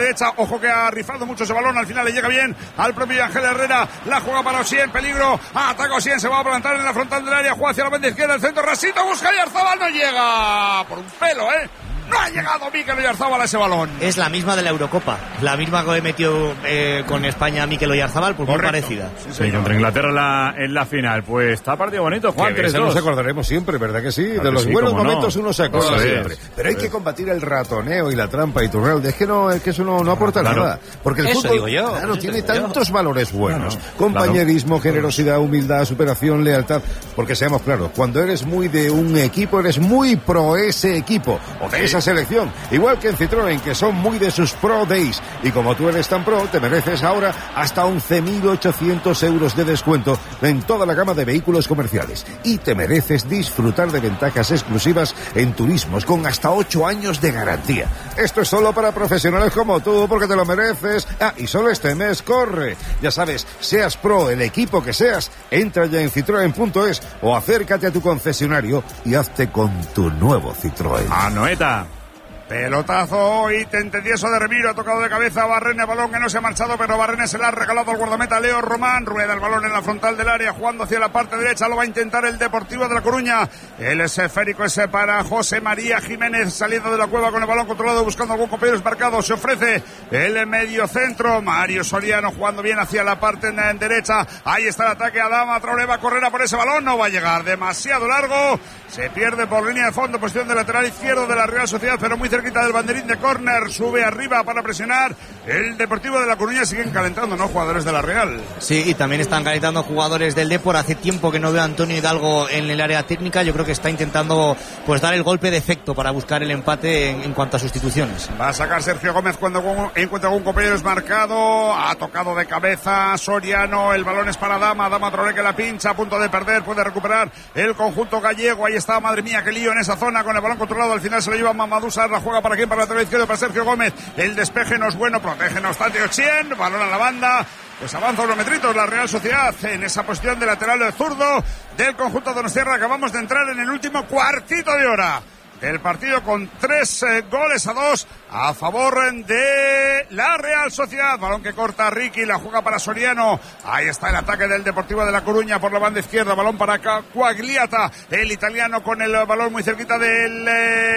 derecha. Ojo que ha rifado mucho ese balón. Al final le llega bien al propio Ángel Herrera. La juega para Ossien, peligro. Ataca Ossien, se va a plantar en la frontal del área. Juega hacia la banda izquierda, el centro. Rasito busca Oyarzabal, no llega. Por un pelo, No ha llegado Mikel Oyarzabal a ese balón. Es la misma de la Eurocopa. La misma que metió con España Mikel Oyarzabal, pues correcto, muy parecida. Sí, contra Inglaterra en la final. Pues está partido bonito, Juan. 3-2. Nos acordaremos siempre, ¿verdad que sí? Claro de los sí, buenos momentos no. uno se acuerda siempre. Pero hay que combatir el ratoneo y la trampa y turrel. Es que eso no aporta nada. Porque el fútbol, digo yo. claro, tiene tantos valores buenos. Compañerismo, generosidad, humildad, superación, lealtad. Porque seamos claros, cuando eres muy de un equipo, eres muy pro ese equipo o de esa selección. Igual que en Citroën, que son muy de sus Pro Days. Y como tú eres tan pro, te mereces ahora hasta 11.800 euros de descuento en toda la gama de vehículos comerciales. Y te mereces disfrutar de ventajas exclusivas en turismos con hasta 8 años de garantía. Esto es solo para profesionales como tú, porque te lo mereces. Y solo este mes corre. Ya sabes, seas pro, el equipo que seas, entra ya en Citroën.es o acércate a tu concesionario y hazte con tu nuevo Citroën. Anoeta. Pelotazo y tentendieso de Remiro, ha tocado de cabeza a Barrene, balón que no se ha marchado, pero Barrene se le ha regalado al guardameta Leo Román. Rueda el balón en la frontal del área, jugando hacia la parte derecha, lo va a intentar el Deportivo de La Coruña. El esférico ese para José María Jiménez, saliendo de la cueva con el balón controlado, buscando algún compañero desmarcado. Se ofrece el medio centro, Mario Soriano jugando bien hacia la parte en derecha. Ahí está el ataque, Adama Traoré va a correr a por ese balón, no va a llegar, demasiado largo, se pierde por línea de fondo, posición de lateral izquierdo de la Real Sociedad, pero muy cerquita del banderín de córner. Sube arriba para presionar el Deportivo de La Coruña. Siguen calentando, ¿no?, jugadores de la Real. Sí, y también están calentando jugadores del Depor. Hace tiempo que no veo a Antonio Hidalgo en el área técnica. Yo creo que está intentando pues dar el golpe de efecto para buscar el empate en cuanto a sustituciones. Va a sacar Sergio Gómez cuando encuentra algún compañero desmarcado. Ha tocado de cabeza Soriano. El balón es para Adama Traoré, que la pincha, a punto de perder. Puede recuperar el conjunto gallego. Ahí está, madre mía, qué lío en esa zona con el balón controlado. Al final se lo lleva Mamadou Sarr. La juega para quién, para el lateral izquierdo, para Sergio Gómez. El despeje no es bueno, protege no obstante Ossien, balón a la banda. Pues avanza unos metritos la Real Sociedad en esa posición de lateral de zurdo del conjunto donostiarra. Acabamos de entrar en el último cuartito de hora del partido, con 3-2 a favor de la Real Sociedad. Balón que corta Ricky, la juega para Soriano. Ahí está el ataque del Deportivo de La Coruña por la banda izquierda. Balón para Quagliata, el italiano, con el balón muy cerquita del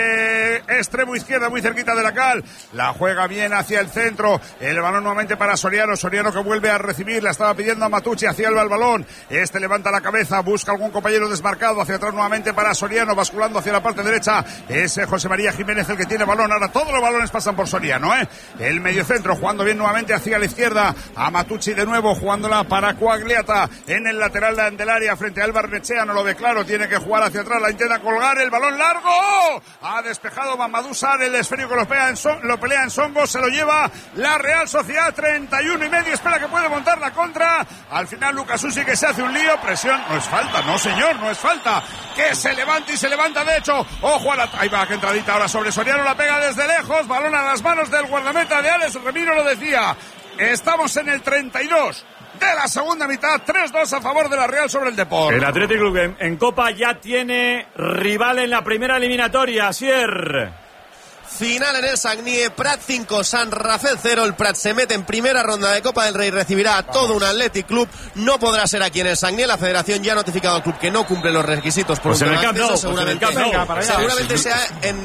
extremo izquierda, muy cerquita de la cal. La juega bien hacia el centro. El balón nuevamente para Soriano. Soriano que vuelve a recibir. La estaba pidiendo a Matucci. Hacia el balón. Este levanta la cabeza. Busca algún compañero desmarcado. Hacia atrás nuevamente para Soriano. Basculando hacia la parte derecha. Es José María Jiménez el que tiene balón. Ahora todos los balones pasan por Soriano, El mediocentro jugando bien nuevamente hacia la izquierda. A Matucci de nuevo, jugándola para Quagliata en el lateral del área frente a Álvaro Nechea. No lo ve claro. Tiene que jugar hacia atrás. La intenta colgar. El balón largo. Ha despejado Mamadou Sarr. El esférico lo pelea en Songo. Se lo lleva la Real Sociedad. 31,5. Espera que puede montar la contra. Al final Lucas Usi, que se hace un lío. Presión. No es falta. No, señor. No es falta. Que se levanta, y se levanta de hecho. Ojo a la... Ahí va, que entradita ahora sobre Soriano. La pega desde lejos. Balón a las manos del guardameta de Alex Remiro. Lo decía. Estamos en el 32 de la segunda mitad. 3-2 a favor de la Real sobre el Depor. El Athletic Club en Copa ya tiene rival en la primera eliminatoria. Asier. Final en el Sagnie, Prat 5, San Rafael 0. El Prat se mete en primera ronda de Copa del Rey, recibirá a todo un Athletic Club. No podrá ser aquí en el Sagnie. La Federación ya ha notificado al club que no cumple los requisitos por pues un en el Camp Nou, seguramente sea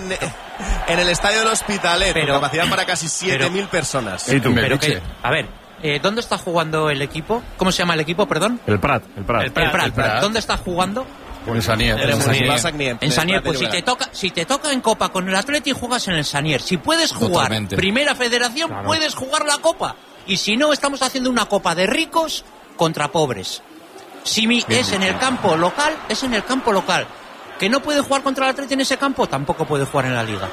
en el estadio del Hospitalet, con capacidad para casi 7.000 personas. Pero que, a ver, ¿dónde está jugando el equipo? ¿Cómo se llama el equipo, perdón? El Prat. El Prat. ¿Dónde está jugando? En Sanier. En Sanier, pues si te toca en Copa con el Atleti, juegas en el Sanier. Si puedes jugar Primera Federación, claro, puedes jugar la Copa. Y si no, estamos haciendo una Copa de ricos contra pobres. Si es en el campo local, es en el campo local. Que no puede jugar contra el Atleti en ese campo, tampoco puede jugar en la Liga.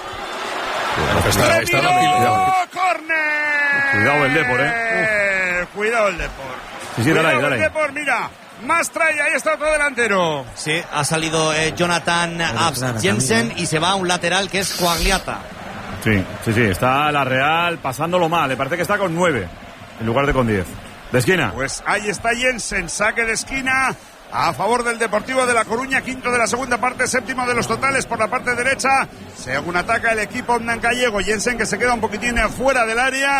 ¡Córner! Cuidado el Depor, Cuidado el Depor. Sí, dale ahí. El Depor, mira. Mastray, ahí está otro delantero. Sí, ha salido Jonathan Abs Jensen y se va a un lateral que es Quagliata. Sí, está la Real pasándolo mal. Le parece que está con 9 en lugar de con 10. De esquina. Pues ahí está Jensen, saque de esquina a favor del Deportivo de La Coruña, quinto de la segunda parte, séptimo de los totales por la parte derecha. Según ataca el equipo gallego, Jensen, que se queda un poquitín fuera del área.